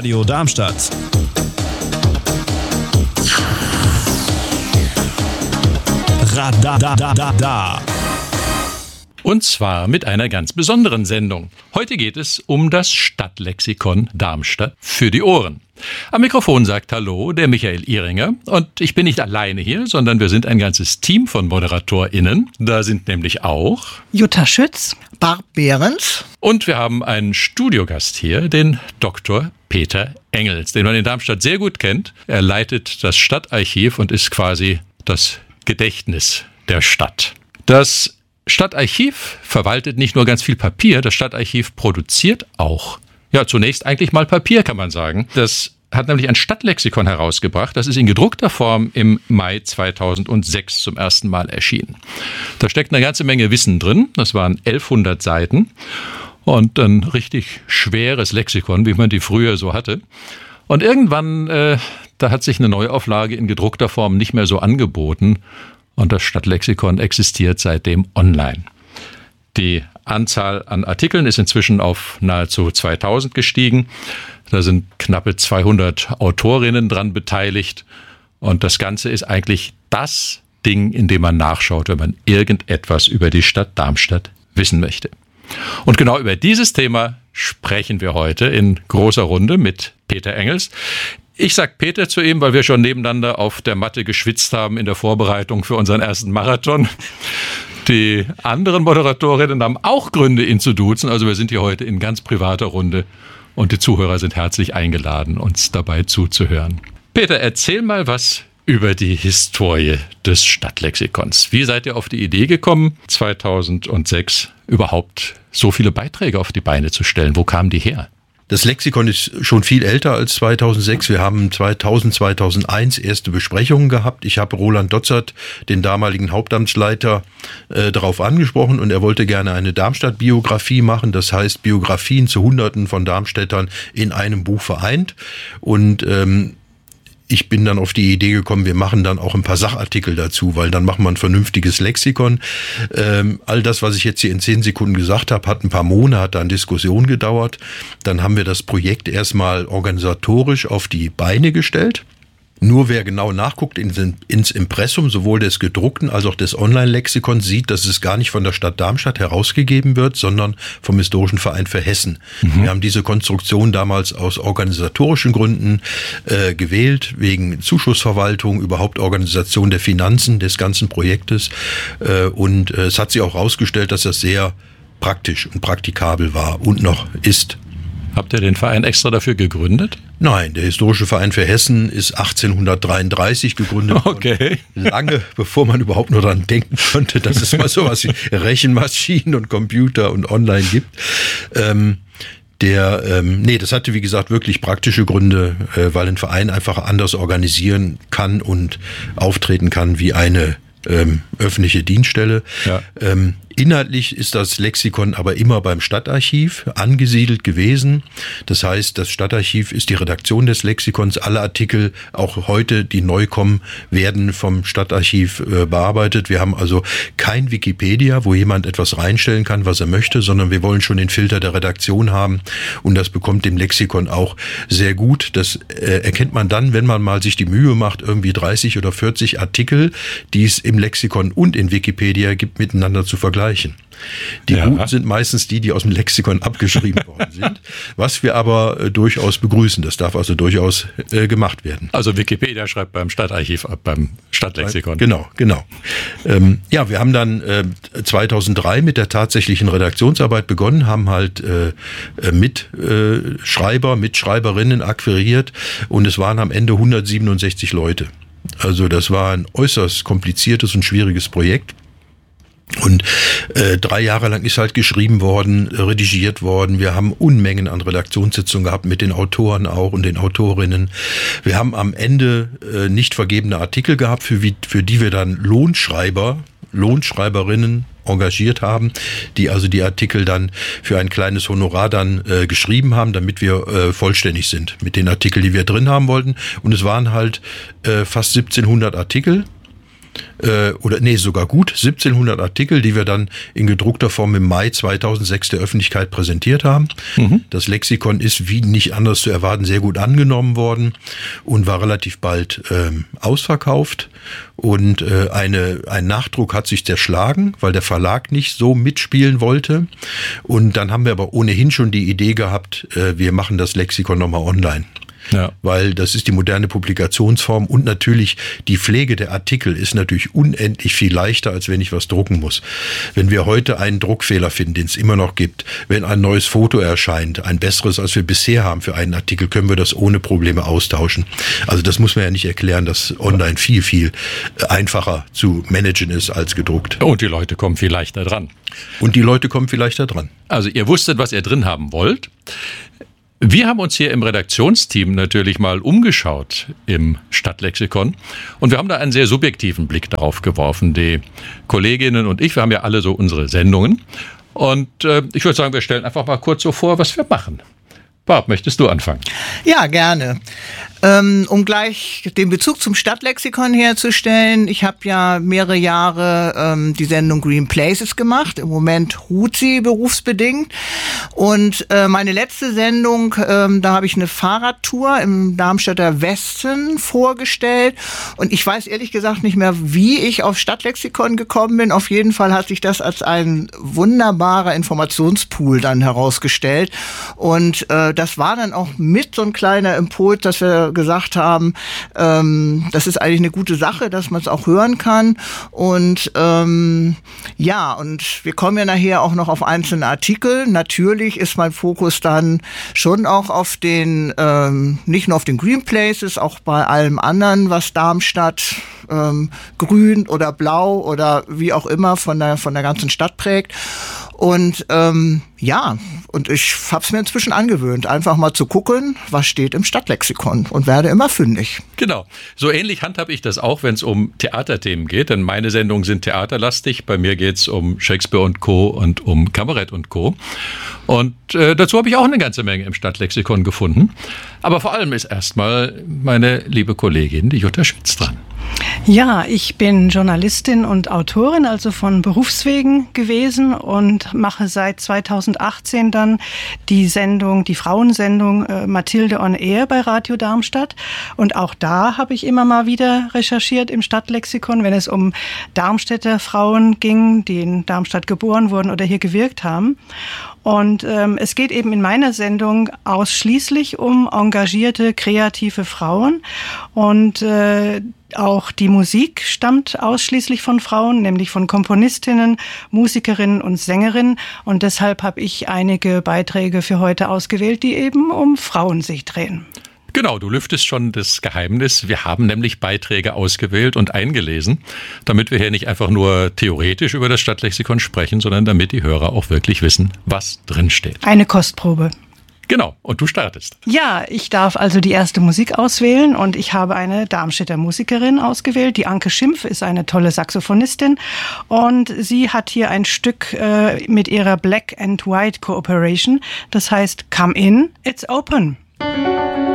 Radio Darmstadt. Radadadada. Und zwar mit einer ganz besonderen Sendung. Heute geht es um das Stadtlexikon Darmstadt für die Ohren. Am Mikrofon sagt Hallo der Michael Ihringer und ich bin nicht alleine hier, sondern wir sind ein ganzes Team von ModeratorInnen. Da sind nämlich auch Jutta Schütz, Barb Behrens und wir haben einen Studiogast hier, den Dr. Peter Engels, den man in Darmstadt sehr gut kennt. Er leitet das Stadtarchiv und ist quasi das Gedächtnis der Stadt. Das Stadtarchiv verwaltet nicht nur ganz viel Papier, das Stadtarchiv produziert auch. Ja, zunächst eigentlich mal Papier, kann man sagen. Das hat nämlich ein Stadtlexikon herausgebracht. Das ist in gedruckter Form im Mai 2006 zum ersten Mal erschienen. Da steckt eine ganze Menge Wissen drin. Das waren 1100 Seiten und ein richtig schweres Lexikon, wie man die früher so hatte. Und irgendwann, da hat sich eine Neuauflage in gedruckter Form nicht mehr so angeboten. Und das Stadtlexikon existiert seitdem online. Die Anzahl an Artikeln ist inzwischen auf nahezu 2000 gestiegen. Da sind knappe 200 Autorinnen dran beteiligt. Und das Ganze ist eigentlich das Ding, in dem man nachschaut, wenn man irgendetwas über die Stadt Darmstadt wissen möchte. Und genau über dieses Thema sprechen wir heute in großer Runde mit Peter Engels. Ich sag Peter zu ihm, weil wir schon nebeneinander auf der Matte geschwitzt haben in der Vorbereitung für unseren ersten Marathon. Die anderen Moderatorinnen haben auch Gründe, ihn zu duzen. Also wir sind hier heute in ganz privater Runde und die Zuhörer sind herzlich eingeladen, uns dabei zuzuhören. Peter, erzähl mal was über die Historie des Stadtlexikons. Wie seid ihr auf die Idee gekommen, 2006 überhaupt so viele Beiträge auf die Beine zu stellen? Wo kamen die her? Das Lexikon ist schon viel älter als 2006. Wir haben 2000, 2001 erste Besprechungen gehabt. Ich habe Roland Dotzert, den damaligen Hauptamtsleiter, darauf angesprochen und er wollte gerne eine Darmstadt-Biografie machen. Das heißt, Biografien zu Hunderten von Darmstädtern in einem Buch vereint. Und ich bin dann auf die Idee gekommen, wir machen dann auch ein paar Sachartikel dazu, weil dann machen wir ein vernünftiges Lexikon. All das, was ich jetzt hier in 10 Sekunden gesagt habe, hat ein paar Monate an Diskussion gedauert. Dann haben wir das Projekt erstmal organisatorisch auf die Beine gestellt. Nur wer genau nachguckt ins Impressum, sowohl des gedruckten als auch des Online-Lexikons, sieht, dass es gar nicht von der Stadt Darmstadt herausgegeben wird, sondern vom Historischen Verein für Hessen. Wir haben diese Konstruktion damals aus organisatorischen Gründen gewählt, wegen Zuschussverwaltung, überhaupt Organisation der Finanzen des ganzen Projektes. Und es hat sich auch herausgestellt, dass das sehr praktisch und praktikabel war und noch ist. Habt ihr den Verein extra dafür gegründet? Nein, der Historische Verein für Hessen ist 1833 gegründet worden. Lange bevor man überhaupt nur daran denken konnte, dass es mal sowas wie Rechenmaschinen und Computer und Online gibt. Das hatte wie gesagt wirklich praktische Gründe, weil ein Verein einfach anders organisieren kann und auftreten kann wie eine öffentliche Dienststelle. Ja. Inhaltlich ist das Lexikon aber immer beim Stadtarchiv angesiedelt gewesen. Das heißt, das Stadtarchiv ist die Redaktion des Lexikons. Alle Artikel, auch heute, die neu kommen, werden vom Stadtarchiv bearbeitet. Wir haben also kein Wikipedia, wo jemand etwas reinstellen kann, was er möchte, sondern wir wollen schon den Filter der Redaktion haben. Und das bekommt dem Lexikon auch sehr gut. Das erkennt man dann, wenn man mal sich die Mühe macht, irgendwie 30 oder 40 Artikel, die es im Lexikon und in Wikipedia gibt, miteinander zu vergleichen. Die guten sind meistens die aus dem Lexikon abgeschrieben worden sind, was wir aber durchaus begrüßen. Das darf also durchaus gemacht werden. Also Wikipedia schreibt beim Stadtarchiv ab, beim Stadtlexikon. Genau. Wir haben dann 2003 mit der tatsächlichen Redaktionsarbeit begonnen, haben halt Mitschreiberinnen akquiriert und es waren am Ende 167 Leute. Also das war ein äußerst kompliziertes und schwieriges Projekt. Und 3 Jahre lang ist halt geschrieben worden, redigiert worden. Wir haben Unmengen an Redaktionssitzungen gehabt mit den Autoren auch und den Autorinnen. Wir haben am Ende nicht vergebene Artikel gehabt, für die wir dann Lohnschreiberinnen engagiert haben, die also die Artikel dann für ein kleines Honorar dann geschrieben haben, damit wir vollständig sind mit den Artikeln, die wir drin haben wollten. Und es waren halt fast 1700 Artikel. Sogar gut 1700 Artikel, die wir dann in gedruckter Form im Mai 2006 der Öffentlichkeit präsentiert haben. Das Lexikon ist, wie nicht anders zu erwarten, sehr gut angenommen worden und war relativ bald ausverkauft. Und ein Nachdruck hat sich zerschlagen, weil der Verlag nicht so mitspielen wollte. Und dann haben wir aber ohnehin schon die Idee gehabt, wir machen das Lexikon nochmal online. Ja. Weil das ist die moderne Publikationsform und natürlich die Pflege der Artikel ist natürlich unendlich viel leichter, als wenn ich was drucken muss. Wenn wir heute einen Druckfehler finden, den es immer noch gibt, wenn ein neues Foto erscheint, ein besseres, als wir bisher haben für einen Artikel, können wir das ohne Probleme austauschen. Also das muss man ja nicht erklären, dass online viel, viel einfacher zu managen ist als gedruckt. Und die Leute kommen viel leichter dran. Also ihr wusstet, was ihr drin haben wollt. Wir haben uns hier im Redaktionsteam natürlich mal umgeschaut im Stadtlexikon und wir haben da einen sehr subjektiven Blick darauf geworfen. Die Kolleginnen und ich, wir haben ja alle so unsere Sendungen und ich würde sagen, wir stellen einfach mal kurz so vor, was wir machen. Barb, möchtest du anfangen? Ja, gerne. Um gleich den Bezug zum Stadtlexikon herzustellen, ich habe ja mehrere Jahre die Sendung Green Places gemacht. Im Moment ruht sie berufsbedingt. Und meine letzte Sendung, da habe ich eine Fahrradtour im Darmstädter Westen vorgestellt. Und ich weiß ehrlich gesagt nicht mehr, wie ich auf Stadtlexikon gekommen bin. Auf jeden Fall hat sich das als ein wunderbarer Informationspool dann herausgestellt. Und das war dann auch mit so ein kleiner Impuls, dass wir gesagt haben, das ist eigentlich eine gute Sache, dass man es auch hören kann. Und und wir kommen ja nachher auch noch auf einzelne Artikel. Natürlich ist mein Fokus dann schon auch auf den, nicht nur auf den Green Places, auch bei allem anderen, was Darmstadt grün oder blau oder wie auch immer von der ganzen Stadt prägt. Und und ich habe es mir inzwischen angewöhnt, einfach mal zu gucken, was steht im Stadtlexikon und werde immer fündig. Genau, so ähnlich handhabe ich das auch, wenn es um Theaterthemen geht, denn meine Sendungen sind theaterlastig, bei mir geht es um Shakespeare und Co. und um Kabarett und Co. Und dazu habe ich auch eine ganze Menge im Stadtlexikon gefunden. Aber vor allem ist erstmal meine liebe Kollegin, die Jutta Schütz, dran. Ja, ich bin Journalistin und Autorin, also von Berufswegen gewesen und mache seit 2018 dann die Frauensendung Mathilde on Air bei Radio Darmstadt. Und auch da habe ich immer mal wieder recherchiert im Stadtlexikon, wenn es um Darmstädter Frauen ging, die in Darmstadt geboren wurden oder hier gewirkt haben. Und es geht eben in meiner Sendung ausschließlich um engagierte, kreative Frauen und auch die Musik stammt ausschließlich von Frauen, nämlich von Komponistinnen, Musikerinnen und Sängerinnen. Und deshalb habe ich einige Beiträge für heute ausgewählt, die eben um Frauen sich drehen. Genau, du lüftest schon das Geheimnis. Wir haben nämlich Beiträge ausgewählt und eingelesen, damit wir hier nicht einfach nur theoretisch über das Stadtlexikon sprechen, sondern damit die Hörer auch wirklich wissen, was drinsteht. Eine Kostprobe. Genau, und du startest. Ja, ich darf also die erste Musik auswählen und ich habe eine Darmstädter Musikerin ausgewählt. Die Anke Schimpf ist eine tolle Saxophonistin und sie hat hier ein Stück mit ihrer Black and White Cooperation. Das heißt Come In, It's Open.